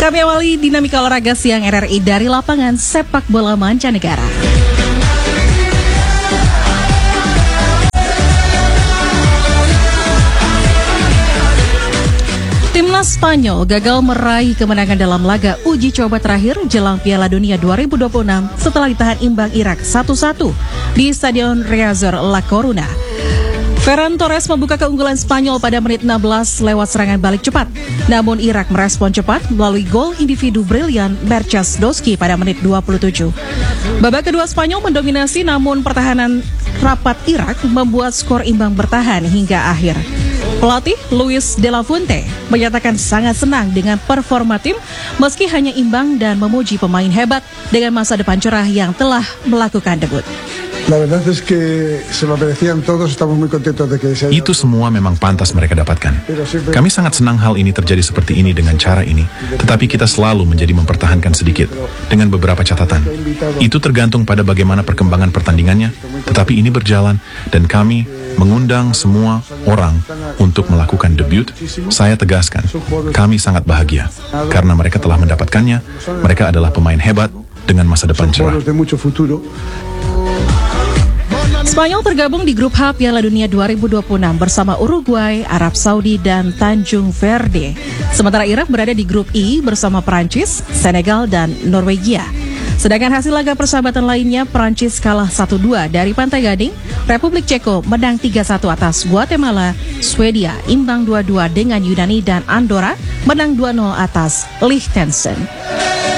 Kami awali dinamika olahraga siang RRI dari lapangan sepak bola mancanegara. Timnas Spanyol gagal meraih kemenangan dalam laga uji coba terakhir jelang Piala Dunia 2026 setelah ditahan imbang Irak 1-1 di Stadion Riazor La Coruna. Ferran Torres membuka keunggulan Spanyol pada menit 16 lewat serangan balik cepat. Namun Irak merespon cepat melalui gol individu brilian Merchas Doski pada menit 27. Babak kedua Spanyol mendominasi namun pertahanan rapat Irak membuat skor imbang bertahan hingga akhir. Pelatih Luis de la Fuente menyatakan sangat senang dengan performa tim meski hanya imbang dan memuji pemain hebat dengan masa depan cerah yang telah melakukan debut. Itu semua memang pantas mereka dapatkan. Kami sangat senang hal ini terjadi seperti ini dengan cara ini, tetapi kita selalu menjadi mempertahankan sedikit, dengan beberapa catatan. Itu tergantung pada bagaimana perkembangan pertandingannya, tetapi ini berjalan, dan kami mengundang semua orang untuk melakukan debut. Saya tegaskan, kami sangat bahagia, karena mereka telah mendapatkannya. Mereka adalah pemain hebat dengan masa depan cerah. Spanyol tergabung di grup H Piala Dunia 2026 bersama Uruguay, Arab Saudi, dan Tanjung Verde. Sementara Irak berada di grup I bersama Perancis, Senegal, dan Norwegia. Sedangkan hasil laga persahabatan lainnya, Perancis kalah 1-2 dari Pantai Gading, Republik Ceko menang 3-1 atas Guatemala, Swedia imbang 2-2 dengan Yunani, dan Andorra menang 2-0 atas Liechtenstein.